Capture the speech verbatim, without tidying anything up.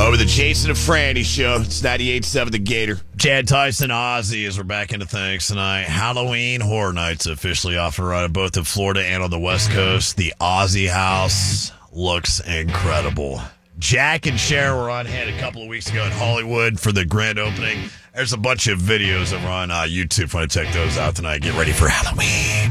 Over the Jason and Franny show. It's ninety-eight point seven The Gator. Chad Tyson, Ozzy, as we're back into things tonight. Halloween Horror Nights officially off and running both in Florida and on the West Coast. The Ozzy house looks incredible. Jack and Cher were on hand a couple of weeks ago in Hollywood for the grand opening. There's a bunch of videos over on uh, YouTube. If you want to check those out tonight, get ready for Halloween.